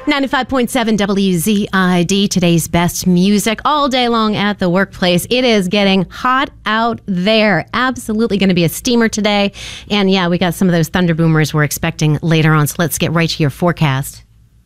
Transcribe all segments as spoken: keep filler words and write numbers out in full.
ninety-five point seven W Z I D, today's best music all day long at the workplace. It is getting hot out there. Absolutely going to be a steamer today. And yeah, we got some of those thunder boomers we're expecting later on. So let's get right to your forecast.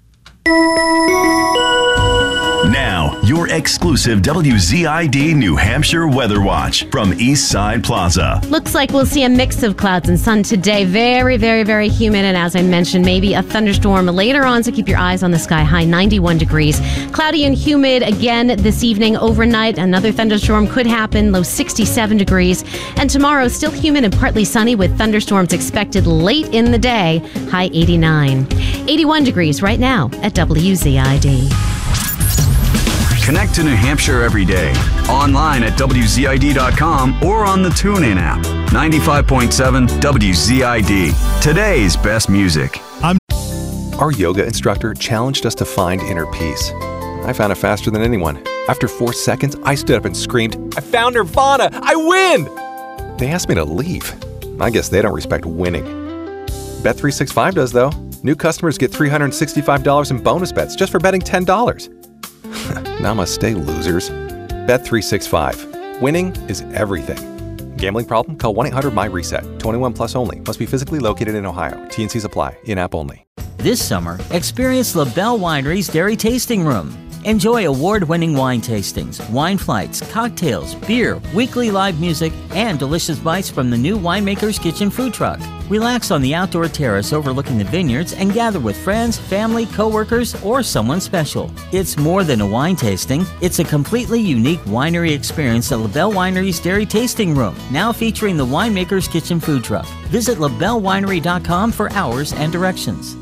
Now, your exclusive W Z I D New Hampshire Weather Watch from Eastside Plaza. Looks like we'll see a mix of clouds and sun today. Very, very, very humid. And as I mentioned, maybe a thunderstorm later on. So keep your eyes on the sky. High ninety-one degrees. Cloudy and humid again this evening. Overnight, another thunderstorm could happen. Low sixty-seven degrees. And tomorrow, still humid and partly sunny with thunderstorms expected late in the day. High eighty-nine. eighty-one degrees right now at W Z I D. Connect to New Hampshire every day. Online at W Z I D dot com or on the TuneIn app. ninety-five point seven W Z I D. Today's best music. I'm- Our yoga instructor challenged us to find inner peace. I found it faster than anyone. After four seconds, I stood up and screamed, "I found Nirvana! I win!" They asked me to leave. I guess they don't respect winning. Bet three sixty-five does, though. New customers get three hundred sixty-five dollars in bonus bets just for betting ten dollars. Namaste, losers. Bet three sixty-five. Winning is everything. Gambling problem? Call one eight hundred M Y reset. twenty-one plus only. Must be physically located in Ohio. T and Cs apply. In-app only. This summer, experience LaBelle Winery's Dairy Tasting Room. Enjoy award-winning wine tastings, wine flights, cocktails, beer, weekly live music, and delicious bites from the new Winemaker's Kitchen food truck. Relax on the outdoor terrace overlooking the vineyards and gather with friends, family, coworkers, or someone special. It's more than a wine tasting. It's a completely unique winery experience at LaBelle Winery's Dairy Tasting Room, now featuring the Winemaker's Kitchen food truck. Visit La Belle Winery dot com for hours and directions.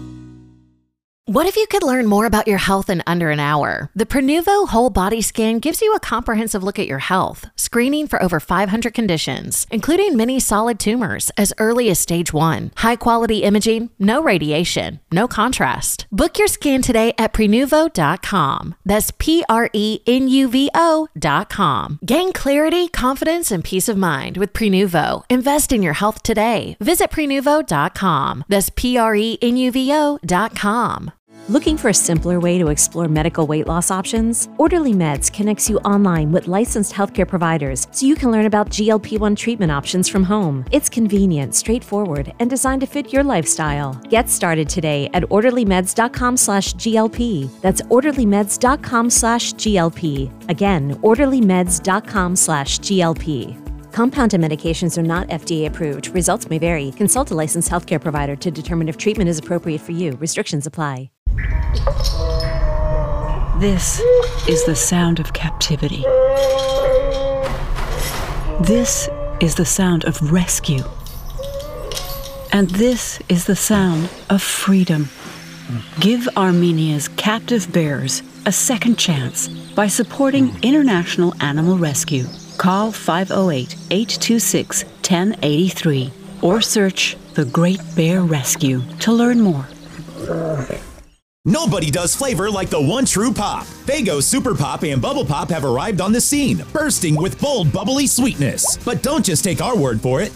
What if you could learn more about your health in under an hour? The Prenuvo Whole Body Scan gives you a comprehensive look at your health, screening for over five hundred conditions, including many solid tumors as early as stage one. High-quality imaging, no radiation, no contrast. Book your scan today at Prenuvo dot com. That's P R E N U V O dot com. Gain clarity, confidence, and peace of mind with Prenuvo. Invest in your health today. Visit Prenuvo dot com. That's P R E N U V O dot com. Looking for a simpler way to explore medical weight loss options? Orderly Meds connects you online with licensed healthcare providers so you can learn about G L P one treatment options from home. It's convenient, straightforward, and designed to fit your lifestyle. Get started today at orderly meds dot com slash G L P. That's orderly meds dot com slash G L P. Again, orderly meds dot com slash G L P. Compounded medications are not F D A approved. Results may vary. Consult a licensed healthcare provider to determine if treatment is appropriate for you. Restrictions apply. This is the sound of captivity. This is the sound of rescue. And this is the sound of freedom. Give Armenia's captive bears a second chance by supporting International Animal Rescue. Call five oh eight, eight two six, one oh eight three or search The Great Bear Rescue to learn more. Nobody does flavor like the one true pop. Faygo Super Pop and Bubble Pop have arrived on the scene, bursting with bold, bubbly sweetness. But don't just take our word for it.